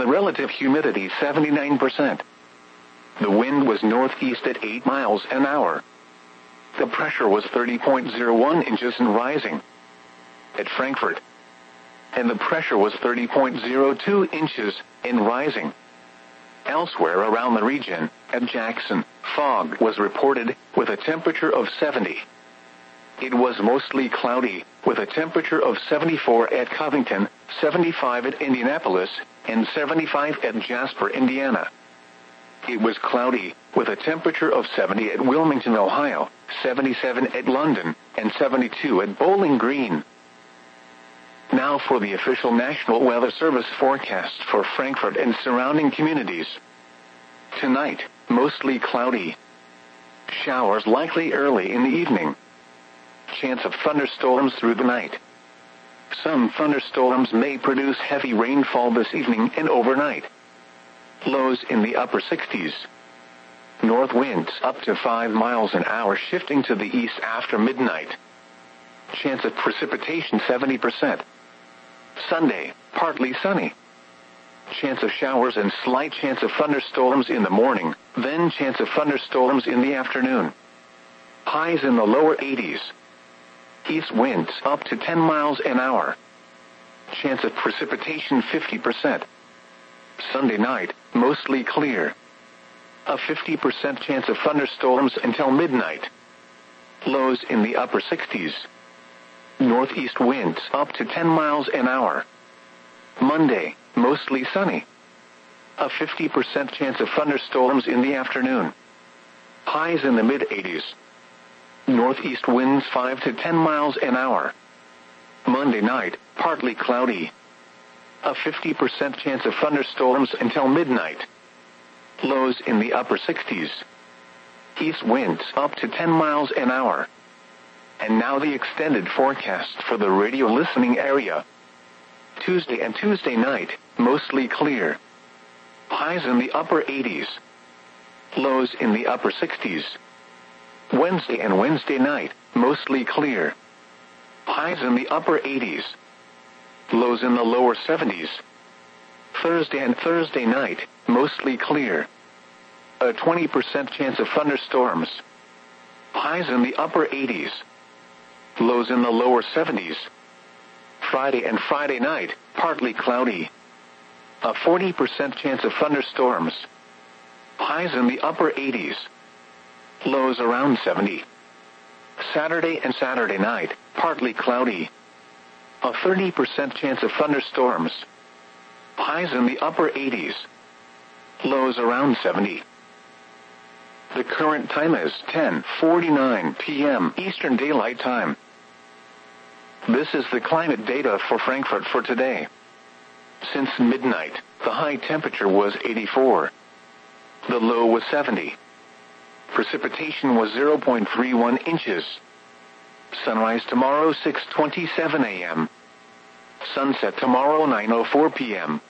The relative humidity 79%. The wind was northeast at 8 miles an hour. The pressure was 30.01 inches and rising at Frankfurt. And the pressure was 30.02 inches and rising. Elsewhere around the region, at Jackson, fog was reported with a temperature of 70. It was mostly cloudy, with a temperature of 74 at Covington, 75 at Indianapolis, and 75 at Jasper, Indiana. It was cloudy, with a temperature of 70 at Wilmington, Ohio, 77 at London, and 72 at Bowling Green. Now for the official National Weather Service forecast for Frankfurt and surrounding communities. Tonight, mostly cloudy. Showers likely early in the evening. Chance of thunderstorms through the night. Some thunderstorms may produce heavy rainfall this evening and overnight. Lows in the upper 60s. North winds up to 5 miles an hour shifting to the east after midnight. Chance of precipitation 70%. Sunday, partly sunny. Chance of showers and slight chance of thunderstorms in the morning, then chance of thunderstorms in the afternoon. Highs in the lower 80s. East winds up to 10 miles an hour. Chance of precipitation 50%. Sunday night, mostly clear. A 50% chance of thunderstorms until midnight. Lows in the upper 60s. Northeast winds up to 10 miles an hour. Monday, mostly sunny. A 50% chance of thunderstorms in the afternoon. Highs in the mid-80s. Northeast winds 5 to 10 miles an hour. Monday night, partly cloudy. A 50% chance of thunderstorms until midnight. Lows in the upper 60s. East winds up to 10 miles an hour. And now the extended forecast for the radio listening area. Tuesday and Tuesday night, mostly clear. Highs in the upper 80s. Lows in the upper 60s. Wednesday and Wednesday night, mostly clear. Highs in the upper 80s. Lows in the lower 70s. Thursday and Thursday night, mostly clear. A 20% chance of thunderstorms. Highs in the upper 80s. Lows in the lower 70s. Friday and Friday night, partly cloudy. A 40% chance of thunderstorms. Highs in the upper 80s. Lows around 70. Saturday and Saturday night, partly cloudy. A 30% chance of thunderstorms. Highs in the upper 80s. Lows around 70. The current time is 10:49 p.m. Eastern Daylight Time. This is the climate data for Frankfurt for today. Since midnight, the high temperature was 84. The low was 70. Precipitation was 0.31 inches. Sunrise tomorrow 6:27 a.m. Sunset tomorrow 9:04 p.m.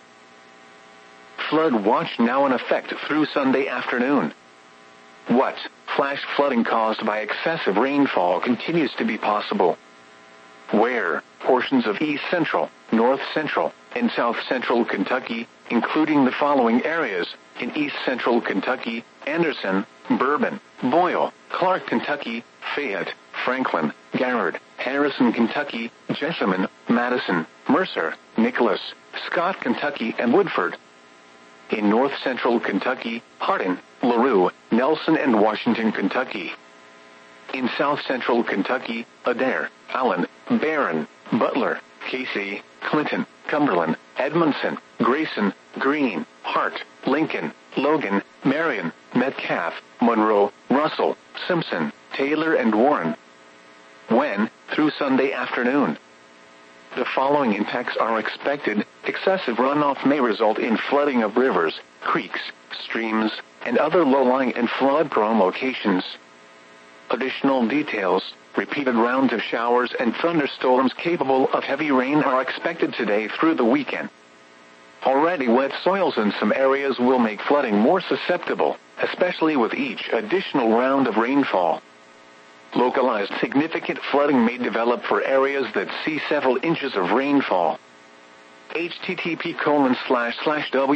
Flood watch now in effect through Sunday afternoon. What? Flash flooding caused by excessive rainfall continues to be possible. Where? Portions of East Central, North Central, and South Central Kentucky, including the following areas: in East Central Kentucky, Anderson, Bourbon, Boyle, Clark, Kentucky, Fayette, Franklin, Garrard, Harrison, Kentucky, Jessamine, Madison, Mercer, Nicholas, Scott, Kentucky, and Woodford. In North Central Kentucky, Hardin, LaRue, Nelson, and Washington, Kentucky. In South Central Kentucky, Adair, Allen, Barron, Butler, Casey, Clinton, Cumberland, Edmondson, Grayson, Greene, Hart, Lincoln, Logan, Marion, Metcalf, Monroe, Russell, Simpson, Taylor, and Warren. When? Through Sunday afternoon. The following impacts are expected. Excessive runoff may result in flooding of rivers, creeks, streams, and other low-lying and flood-prone locations. Additional details: repeated rounds of showers and thunderstorms capable of heavy rain are expected today through the weekend. Already wet soils in some areas will make flooding more susceptible, especially with each additional round of rainfall. Localized significant flooding may develop for areas that see several inches of rainfall. http://w